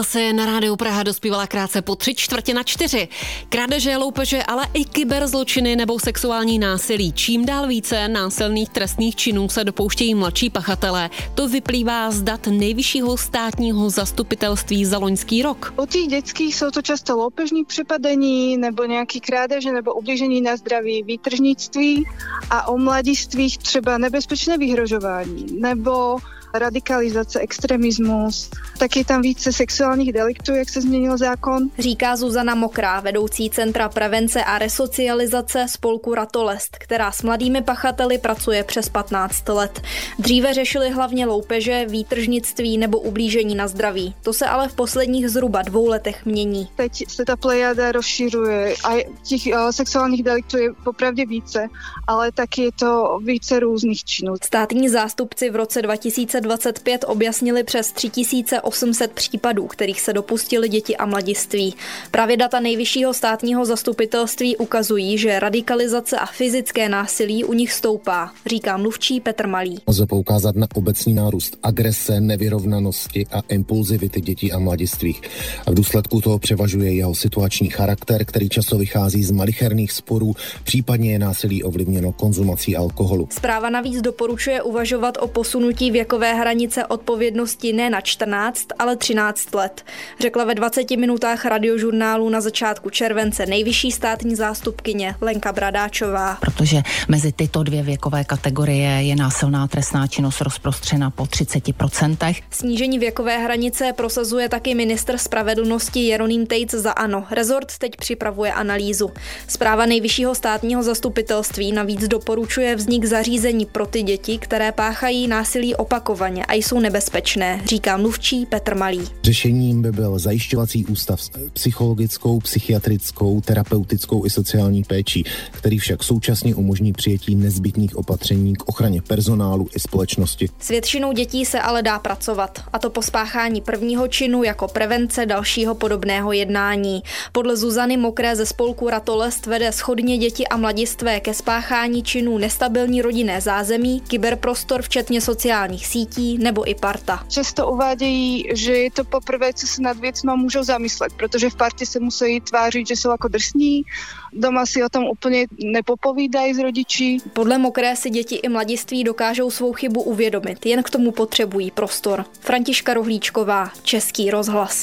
se na Rádiu Praha dospívala krátce po 3:45. Krádeže, loupeže, ale i kyberzločiny nebo sexuální násilí. Čím dál více násilných trestných činů se dopouštějí mladší pachatelé. To vyplývá z dat Nejvyššího státního zastupitelství za loňský rok. U těch dětských jsou to často loupežní přepadení nebo nějaký krádeže nebo ublížení na zdraví, výtržnictví a u mladistvých třeba nebezpečné vyhrožování nebo radikalizace, extremismus, tak je tam více sexuálních deliktů, jak se změnil zákon. Říká Zuzana Mokrá, vedoucí Centra prevence a resocializace spolku Ratolest, která s mladými pachateli pracuje přes 15 let. Dříve řešili hlavně loupeže, výtržnictví nebo ublížení na zdraví. To se ale v posledních zhruba 2 letech mění. Teď se ta plejada rozšiřuje a těch sexuálních deliktů je popravdě více, ale taky je to více různých činů. Státní zástupci v roce 2025 objasnili přes 3800 případů, kterých se dopustili děti a mladiství. Právě data Nejvyššího státního zastupitelství ukazují, že radikalizace a fyzické násilí u nich stoupá, říká mluvčí Petr Malý. Lze poukázat na obecný nárůst agrese, nevyrovnanosti a impulzivity dětí a mladistvých. A v důsledku toho převažuje jeho situační charakter, který často vychází z malicherných sporů, případně je násilí ovlivněno konzumací alkoholu. Zpráva navíc doporučuje uvažovat o posunutí věkové hranice odpovědnosti ne na 14, ale 13 let. Řekla ve 20 minutách radiožurnálu na začátku července nejvyšší státní zástupkyně Lenka Bradáčová. Protože mezi tyto 2 věkové kategorie je násilná trestná činnost rozprostřena po 30%. Snížení věkové hranice prosazuje taky ministr spravedlnosti Jeroným Tejc za ANO. Rezort teď připravuje analýzu. Zpráva Nejvyššího státního zastupitelství navíc doporučuje vznik zařízení pro ty děti, které páchají násilí opakovaně a jsou nebezpečné, říká mluvčí Petr Malý. Řešením by byl zajišťovací ústav s psychologickou, psychiatrickou, terapeutickou i sociální péčí, který však současně umožní přijetí nezbytných opatření k ochraně personálu i společnosti. S většinou dětí se ale dá pracovat, a to po spáchání prvního činu jako prevence dalšího podobného jednání. Podle Zuzany Mokré ze spolku Ratolest vede shodně děti a mladistvé ke spáchání činů nestabilní rodinné zázemí, kyberprostor včetně sociálních sítí nebo i parta. Často uvádějí, že je to poprvé, co se nad věcma můžou zamyslet, protože v partě se musí tvářit, že jsou jako drsní, doma si o tom úplně nepopovídají s rodiči. Podle Mokré si děti i mladiství dokážou svou chybu uvědomit, jen k tomu potřebují prostor. Františka Rohlíčková, Český rozhlas.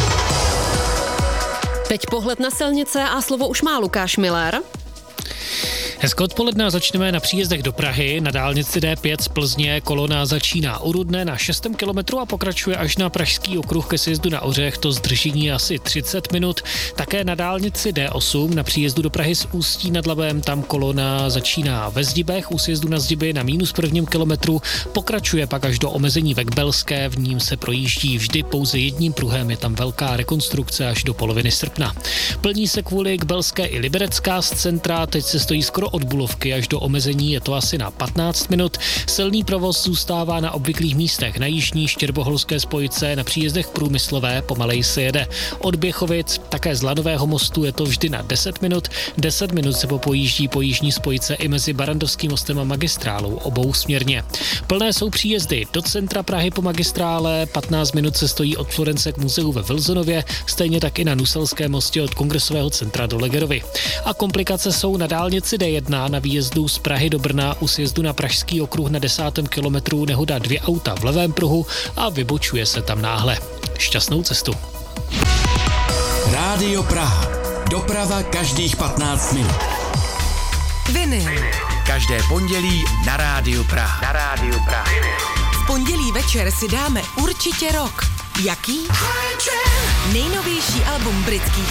Teď pohled na silnice a slovo už má Lukáš Miller. Hezké odpoledne, začneme na příjezdech do Prahy. Na dálnici D5 z Plzně kolona začíná u Rudné na 6. kilometru a pokračuje až na Pražský okruh ke sjezdu na Ořech. To zdržení je asi 30 minut. Také na dálnici D8 na příjezdu do Prahy z Ústí nad Labem, tam kolona začíná ve Zdibech u sjezdu na Zdiby na -1. kilometru. Pokračuje pak až do omezení ve Kbelské, v ním se projíždí vždy pouze jedním pruhem, je tam velká rekonstrukce až do poloviny srpna. Plní se kvůli Kbelské i Liberecká z centra, teď se stojí skoro od Bulovky až do omezení, je to asi na 15 minut. Silný provoz zůstává na obvyklých místech na jižní štěrboholské spojce, na příjezdech Průmyslové, pomaleji se jede od Běchovic, také z Lanového mostu je to vždy na 10 minut. 10 minut se pojíždí po jižní spojce i mezi Barandovským mostem a magistrálou obousměrně. Plné jsou příjezdy do centra Prahy po magistrále, 15 minut se stojí od Florence k muzeu ve Vilzonově, stejně tak i na Nuselském mostě od Kongresového centra do Legerovy. A komplikace jsou na dálnici D1 na výjezdu z Prahy do Brna u sjezdu na Pražský okruh na 10. kilometru nehoda 2 auta v levém pruhu a vybočuje se tam náhle. Šťastnou cestu. Rádio Praha. Doprava každých 15 minut. Vinyl. Každé pondělí na Rádiu Praha. V pondělí večer si dáme určitě rock. Jaký? Nejnovější album britských